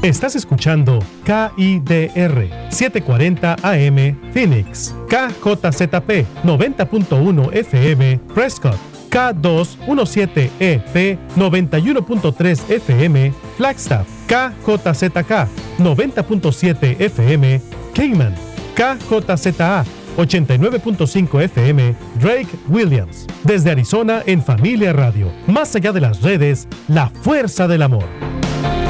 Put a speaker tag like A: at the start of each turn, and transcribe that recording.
A: Estás escuchando KIDR 740 AM Phoenix, KJZP 90.1 FM Prescott, K217EP 91.3 FM Flagstaff, KJZK 90.7 FM Cayman, KJZA 89.5 FM Drake Williams. Desde Arizona en Familia Radio. Más allá de las redes, la fuerza del amor.